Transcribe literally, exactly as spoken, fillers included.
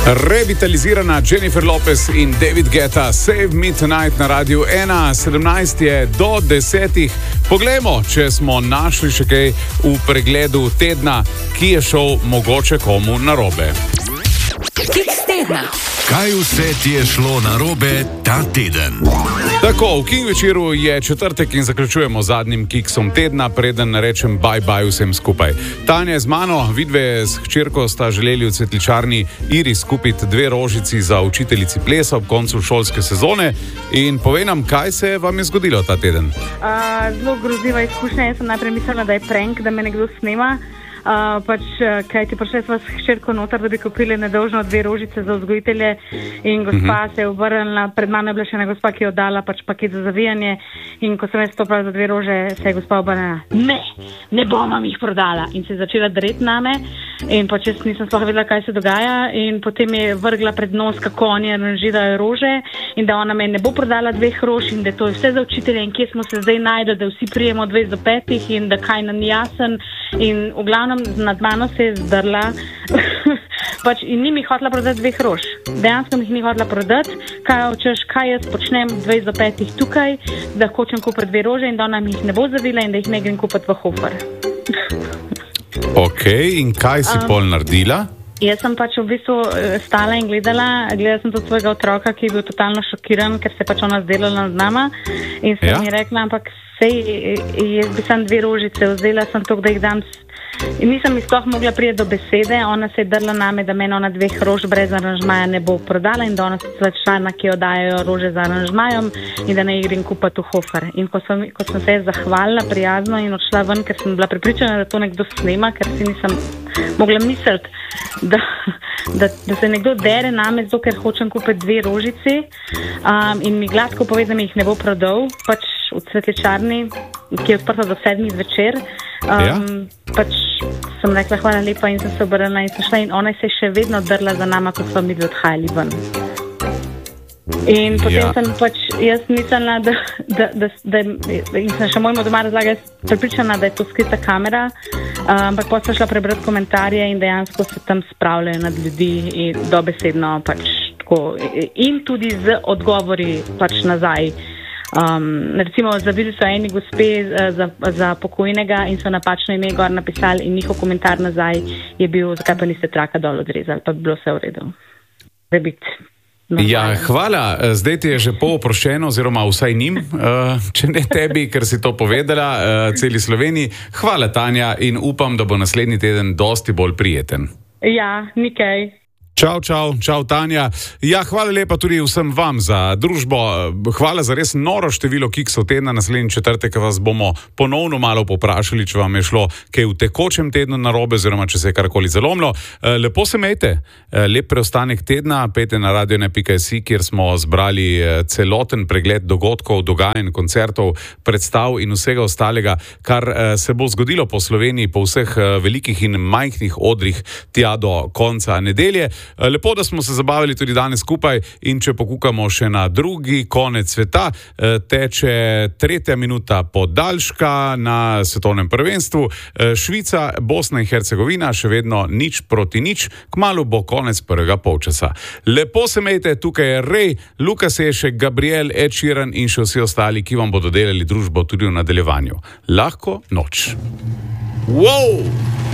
Revitalizirana Jennifer Lopez in David Guetta, Save Me Tonight na Radiu ena, sedemnajst je do desetih. Poglejmo, če smo našli še kaj v pregledu tedna, ki je šel mogoče komu narobe. Kiks tedna. Kaj vse ti je šlo narobe ta teden? Tako, v King večeru je četrtek in zaključujemo zadnjim kiksom tedna, preden rečem bye bye vsem skupaj. Tanja je z mano, vidve s hčerko sta želeli v cvetličarni Iris kupiti dve rožici za učiteljici plesa ob koncu šolske sezone. In povej nam, kaj se vam je zgodilo ta teden? Uh, zelo grozljiva izkušnja. Jaz sem najprej mislila, da je prank, da me nekdo snema. Uh, pač, kaj ti prišli smo s hčerko noter, da bi kupili nedolžno dve rožice za vzgojitelje in gospa uh-huh. se je obrnila, pred mano je bila še ena gospa, ki je oddala pač paket za zavijanje in ko sem jaz stopila za dve rože, se je gospa obrnila. Ne, ne bom vam jih prodala in se je začela dreti name in pač jaz nisem sploh vedela, kaj se dogaja in potem je vrgla pred nos, kako oni aranžirajo rože in da ona me ne bo prodala dveh rož in da to je vse za učitelje in kje smo se zdaj najdli, da vsi prijemo dvajset do petih in da kaj nam ni jasen in v glavnem nad mano se je zdrla pač in ni mi hotela prodati dveh rož. Dejansko mi jih ni hotela prodati, kaj očeš, kaj jaz počnem dvajset do petih tukaj, da hočem kupiti dve rože in da ona mi jih ne bo zavila in da jih ne grem kupiti v Hofer. Ok, in kaj si um, pol naredila? Jaz sem pač v bistvu stala in gledala, gledala sem tudi svojega otroka, ki je bil totalno šokiran, ker se pač ona zdelala nad nama in sem ja. mi rekla, ampak sej, jaz bi sem dve rožice vzela, sem to, da jih dam in nisem mi sploh mogla priti do besede, ona se je drla name, da meni ona dveh rož brez aranžmaja ne bo prodala in da ona se člana, ki oddajajo rože za aranžmajom in da ne grem kupati v Hofer. In ko sem, ko sem se je zahvalila prijazno in odšla ven, ker sem bila prepričana, da to nekdo snema, ker si nisem mogla misliti, da, da, da se nekdo dere name, zato ker hočem kupiti dve rožici um, in mi gladko pove, da mi jih ne bo prodal, pač v cvetličarni, ki je odprta do sedmih zvečer. Um, ja. Pač sem rekla hvala lepa in sem se obrnila in sem šla in ona se je še vedno drla za nama, ko smo mi odhajali ven. In potem ja. sem pač, jaz mislila, da, da, da, da in sem še mojemu doma razlagala, prepričana, da je to skrita kamera, ampak potem sem šla prebrati komentarje in dejansko se tam spravljajo nad ljudi in dobesedno pač tako in tudi z odgovori pač nazaj. Um, recimo zavili so eni gospe za, za pokojnega in so napačno ime gor napisali in njihov komentar nazaj je bil, zakaj pa niste traka dol odrezali, pa bi bilo vse v redu. Ja, hvala, zdaj ti je že pol oproščeno oziroma vsaj njim, uh, če ne tebi, ker si to povedala uh, celi Sloveniji. Hvala, Tanja, in upam, da bo naslednji teden dosti bolj prijeten. Ja, nikaj. Čau, čau, čau, Tanja. Ja, hvala lepa tudi vsem vam za družbo. Hvala za res noro število kiksov tedna. Naslednji četrtek vas bomo ponovno malo poprašali, če vam je šlo kaj v tekočem tednu narobe, oziroma če se je karkoli zalomilo. Lepo se imejte. Lep preostanek tedna. Pejte na radio ena pika si, kjer smo zbrali celoten pregled dogodkov, dogajanj, koncertov, predstav in vsega ostalega, kar se bo zgodilo po Sloveniji, po vseh velikih in majhnih odrih tja do konca nedelje. Lepo, da smo se zabavili tudi danes skupaj in če pokukamo še na drugi konec sveta, teče tretja minuta podaljška na svetovnem prvenstvu. Švica, Bosna in Hercegovina, še vedno nič proti nič, kmalu bo konec prvega polčasa. Lepo se imejte, tukaj je Rej, Luka Sešek, Gabriel, Ed Sheeran in še vsi ostali, ki vam bodo delali družbo tudi v nadaljevanju. Lahko noč. Wow!